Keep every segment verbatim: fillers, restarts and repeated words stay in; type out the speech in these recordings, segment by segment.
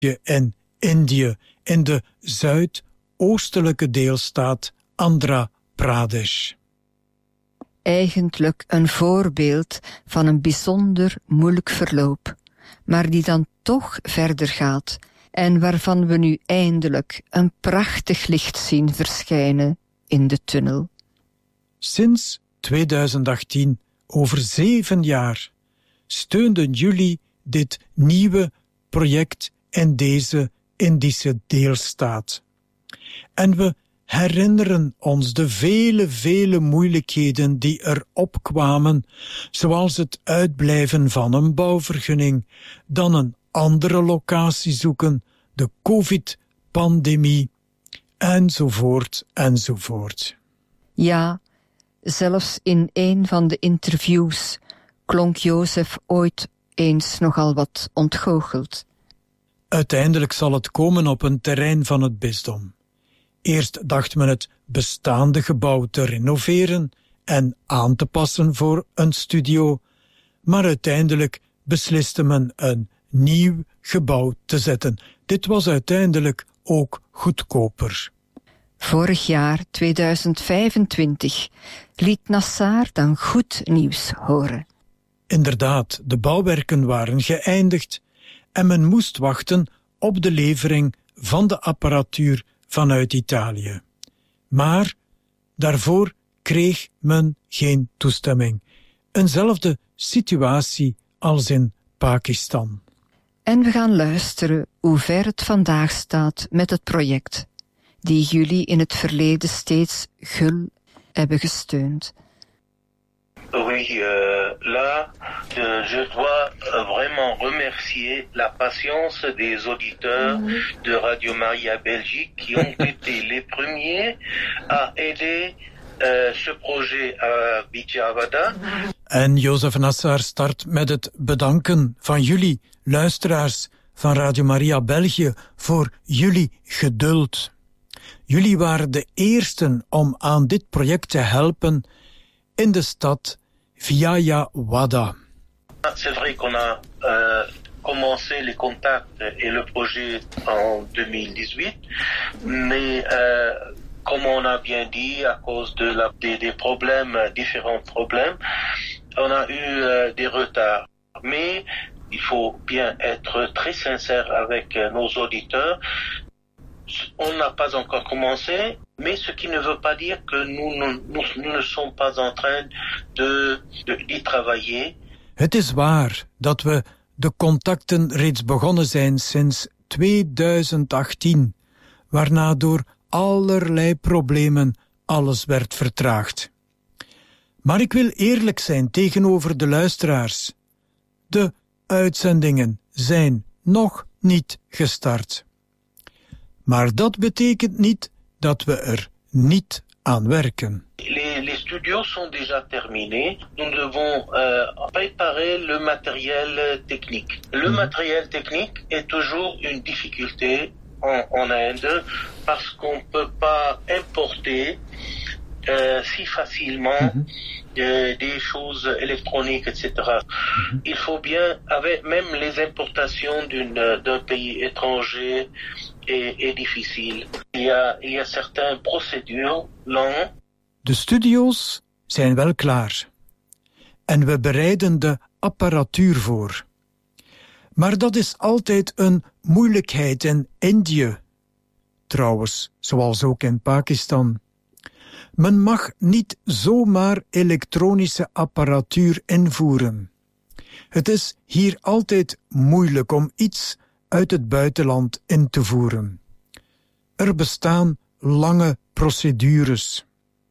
en Indië in de zuidoostelijke deelstaat Andhra Pradesh. Eigenlijk een voorbeeld van een bijzonder moeilijk verloop, maar die dan toch verder gaat en waarvan we nu eindelijk een prachtig licht zien verschijnen in de tunnel. Sinds tweeduizend achttien, over zeven jaar, steunden jullie dit nieuwe project in deze Indische deelstaat. En we herinneren ons de vele, vele moeilijkheden die er opkwamen, zoals het uitblijven van een bouwvergunning, dan een andere locatie zoeken, de covid-pandemie, enzovoort, enzovoort. Ja, zelfs in een van de interviews klonk Jozef ooit eens nogal wat ontgoocheld. Uiteindelijk zal het komen op een terrein van het bisdom. Eerst dacht men het bestaande gebouw te renoveren en aan te passen voor een studio, maar uiteindelijk besliste men een nieuw gebouw te zetten. Dit was uiteindelijk ook goedkoper. Vorig jaar, tweeduizend vijfentwintig, liet Nassar dan goed nieuws horen. Inderdaad, de bouwwerken waren geëindigd en men moest wachten op de levering van de apparatuur vanuit Italië. Maar daarvoor kreeg men geen toestemming. Eenzelfde situatie als in Pakistan. En we gaan luisteren hoe ver het vandaag staat met het project, die jullie in het verleden steeds gul hebben gesteund. Oui, euh, là, euh, je dois euh, vraiment remercier la patience des auditeurs mm-hmm. de Radio Maria Belgique qui ont été les premiers à aider euh, ce projet à Vijayawada. En Jozef Nassar start met het bedanken van jullie, luisteraars van Radio Maria België, voor jullie geduld. Jullie waren de eersten om aan dit project te helpen in de stad Vijayawada. C'est vrai qu'on a euh, commencé les contacts et le projet en deux mille dix-huit, mais euh, comme on a bien dit, à cause de la, des, des problèmes, différents problèmes, on a eu euh, des retards. Mais il faut bien être très sincère avec euh, nos auditeurs. On n'a pas encore commencé, mais ce qui ne veut pas dire que nous, nous, nous, nous ne sommes pas en train de, de, d'y travailler. Het is waar dat we de contacten reeds begonnen zijn sinds tweeduizend achttien, waarna door allerlei problemen alles werd vertraagd. Maar ik wil eerlijk zijn tegenover de luisteraars. De uitzendingen zijn nog niet gestart. Maar dat betekent niet dat we er niet aan werken. Les, les studios sont déjà terminés. Nous devons euh, préparer le matériel technique. Le mmh. matériel technique est toujours une difficulté en, en Inde parce qu'on ne peut pas importer euh, si facilement mmh. de, des choses électroniques, et cetera. Mmh. Il faut bien, avec même les importations d'une, d'un pays étranger, est, est difficile. Il y a, il y a certaines procédures longues. De studio's zijn wel klaar. En we bereiden de apparatuur voor. Maar dat is altijd een moeilijkheid in Indië. Trouwens, zoals ook in Pakistan. Men mag niet zomaar elektronische apparatuur invoeren. Het is hier altijd moeilijk om iets uit het buitenland in te voeren. Er bestaan lange procedures.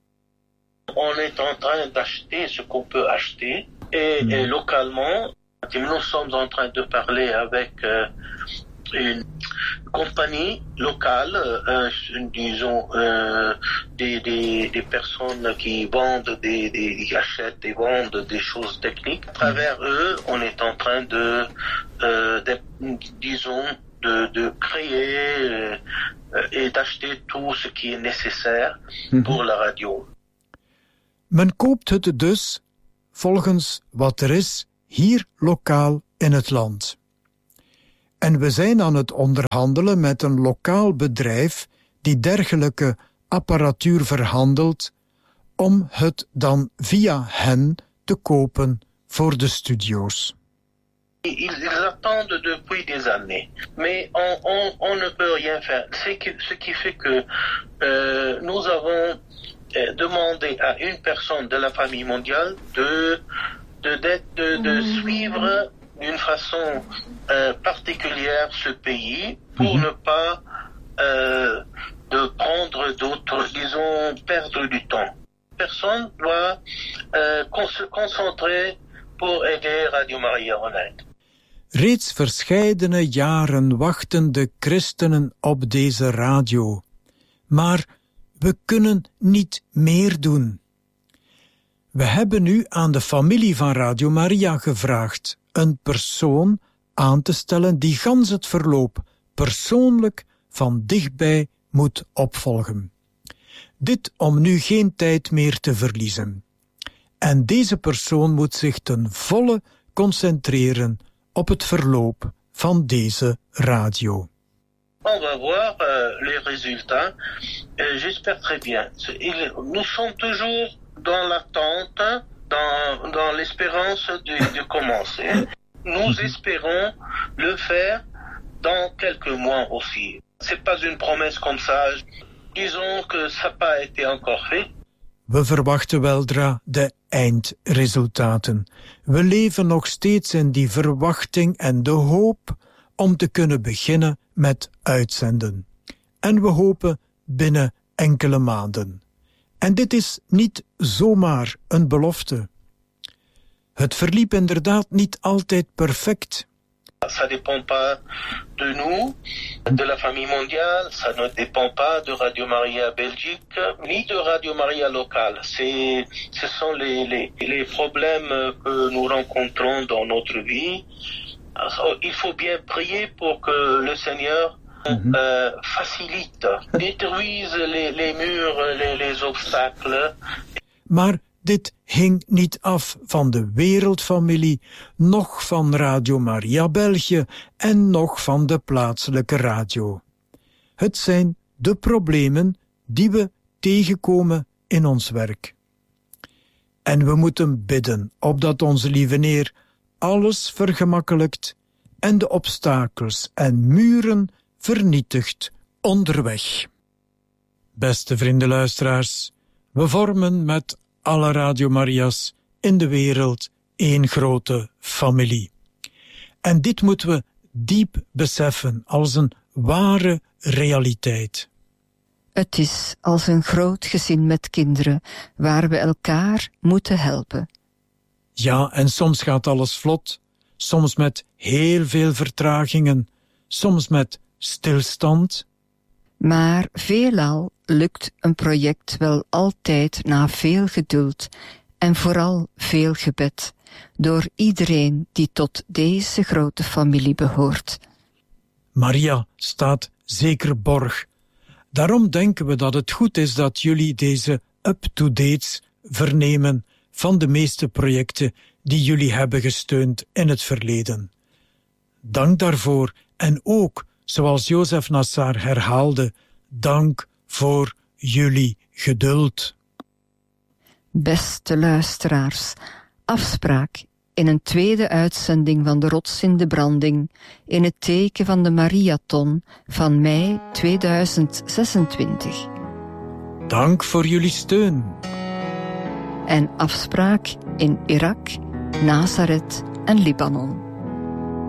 On est en train d'acheter ce qu'on peut acheter et, mmh. et localement, nous sommes en train de parler avec euh, une compagnie locale, euh, disons euh, des, des, des personnes qui vendent, des, des, qui achètent et vendent des choses techniques. À travers eux, on est en train de, euh, de disons, de, de créer euh, et d'acheter tout ce qui est nécessaire mmh. pour la radio. Men koopt het dus, volgens wat er is, hier lokaal in het land. En we zijn aan het onderhandelen met een lokaal bedrijf die dergelijke apparatuur verhandelt, om het dan via hen te kopen voor de studio's. Ils, ils attendent depuis des années, mais on, on, on ne peut rien faire. C'est que, ce qui fait que euh, nous avons euh, demandé à une personne de la famille mondiale de, de, de, de, de suivre d'une façon euh, particulière ce pays pour mm-hmm. ne pas euh, de prendre d'autres, disons, perdre du temps. Personne doit euh, se concentrer pour aider Radio Maria en Inde. Reeds verscheidene jaren wachten de christenen op deze radio. Maar we kunnen niet meer doen. We hebben nu aan de familie van Radio Maria gevraagd een persoon aan te stellen die gans het verloop persoonlijk van dichtbij moet opvolgen. Dit om nu geen tijd meer te verliezen. En deze persoon moet zich ten volle concentreren op het verloop van deze radio. On va voir euh, les résultats. Euh, j'espère très bien. Il, nous sommes toujours dans l'attente, dans, dans l'espérance de, de commencer. Nous espérons le faire dans quelques mois aussi. C'est pas une promesse comme ça. Disons que ça n'a pas été encore fait. We verwachten weldra de eindresultaten. We leven nog steeds in die verwachting en de hoop om te kunnen beginnen met uitzenden. En we hopen binnen enkele maanden. En dit is niet zomaar een belofte. Het verliep inderdaad niet altijd perfect. Ça dépend pas de nous, de la famille mondiale, ça ne dépend pas de Radio Maria Belgique, ni de Radio Maria locale. C'est, ce sont les, les, les problèmes que nous rencontrons dans notre vie. Il faut bien prier pour que le Seigneur mm-hmm. euh, facilite, détruise les, les murs, les, les obstacles. Maar dit hing niet af van de wereldfamilie, noch van Radio Maria België en noch van de plaatselijke radio. Het zijn de problemen die we tegenkomen in ons werk. En we moeten bidden opdat onze lieve Heer alles vergemakkelijkt en de obstakels en muren vernietigt onderweg. Beste vriendenluisteraars, we vormen met alle Radio Maria's in de wereld één grote familie. En dit moeten we diep beseffen als een ware realiteit. Het is als een groot gezin met kinderen, waar we elkaar moeten helpen. Ja, en soms gaat alles vlot, soms met heel veel vertragingen, soms met stilstand. Maar veelal lukt een project wel altijd na veel geduld en vooral veel gebed, door iedereen die tot deze grote familie behoort. Maria staat zeker borg. Daarom denken we dat het goed is dat jullie deze up-to-dates vernemen van de meeste projecten die jullie hebben gesteund in het verleden. Dank daarvoor en ook, zoals Jozef Nassar herhaalde, dank voor jullie geduld. Beste luisteraars, afspraak in een tweede uitzending van de Rots in de Branding in het teken van de Mariathon van mei tweeduizend zesentwintig. Dank voor jullie steun. En afspraak in Irak, Nazareth en Libanon.